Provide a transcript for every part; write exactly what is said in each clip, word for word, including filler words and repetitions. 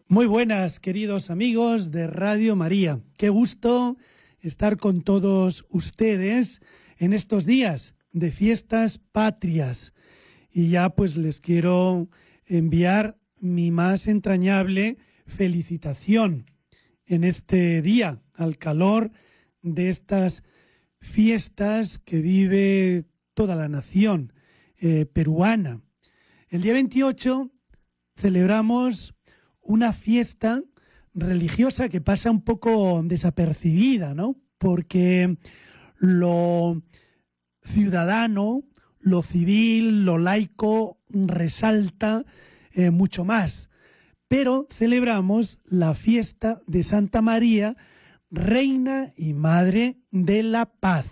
Muy buenas, queridos amigos de Radio María. Qué gusto estar con todos ustedes en estos días de fiestas patrias. Y ya pues les quiero enviar mi más entrañable felicitación en este día, al calor de estas fiestas que vive toda la nación eh, peruana. El día veintiocho celebramos una fiesta religiosa que pasa un poco desapercibida, ¿no? Porque lo ciudadano, lo civil, lo laico resalta eh, mucho más. Pero celebramos la fiesta de Santa María, Reina y Madre de la Paz.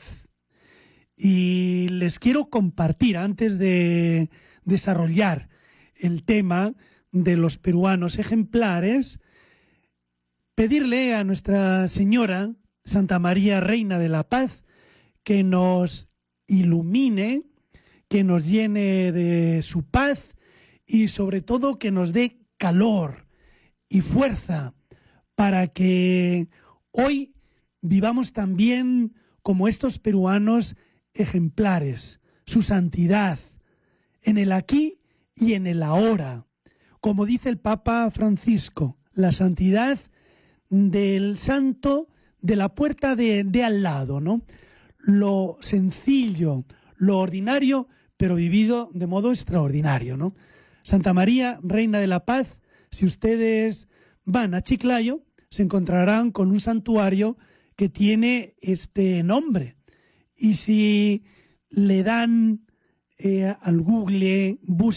Y les quiero compartir, antes de desarrollar el tema de los peruanos ejemplares, pedirle a Nuestra Señora, Santa María, Reina de la Paz, que nos ilumine, que nos llene de su paz y sobre todo que nos dé calor y fuerza para que hoy vivamos también como estos peruanos ejemplares, su santidad, en el aquí y en el ahora. Como dice el Papa Francisco, la santidad del santo de la puerta de, de al lado, ¿no? Lo sencillo, lo ordinario, pero vivido de modo extraordinario, ¿no? Santa María, Reina de la Paz, si ustedes van a Chiclayo, se encontrarán con un santuario que tiene este nombre. Y si le dan eh, al Google, buscan